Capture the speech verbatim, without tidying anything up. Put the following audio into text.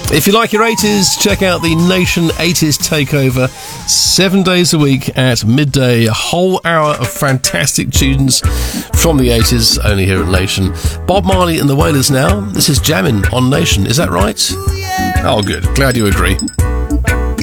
If you like your eighties, check out the Nation eighties Takeover. Seven days a week at midday. A whole hour of fantastic tunes from the eighties, only here at Nation. Bob Marley and the Wailers now. This is Jammin' on Nation. Is that right? Oh, good. Glad you agree.